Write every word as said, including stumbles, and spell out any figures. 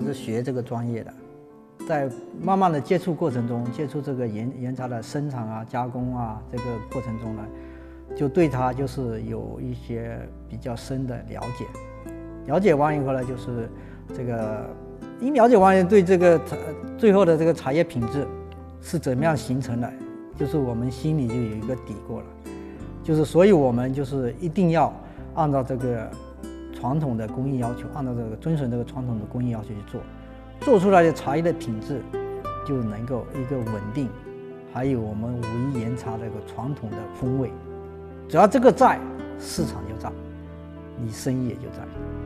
是学这个专业的，在慢慢的接触过程中，接触这个岩岩茶的生产啊、加工啊这个过程中呢，就对它就是有一些比较深的了解。了解完以后呢，就是这个一了解完对这个茶最后的这个茶叶品质是怎么样形成的，就是我们心里就有一个底过了。就是所以我们就是一定要按照这个传统的工艺要求，按照这个遵循这个传统的工艺要求去做，做出来的茶叶的品质就能够一个稳定，还有我们武夷岩茶这个传统的风味。只要这个在，市场就在，你生意也就在。